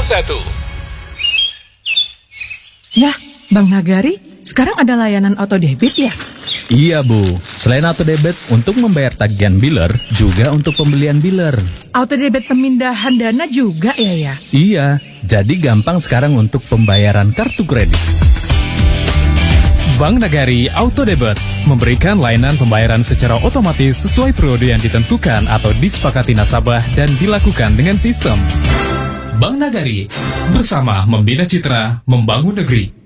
Ya, Bang Nagari, sekarang ada layanan auto debit ya? Iya Bu, selain auto debit untuk membayar tagihan biller, juga untuk pembelian biller. Auto debit pemindahan dana juga ya? Iya, jadi gampang sekarang untuk pembayaran kartu kredit. Bank Nagari Auto Debit memberikan layanan pembayaran secara otomatis sesuai periode yang ditentukan atau disepakati nasabah dan dilakukan dengan sistem. Bank Nagari, bersama membina citra, membangun negeri.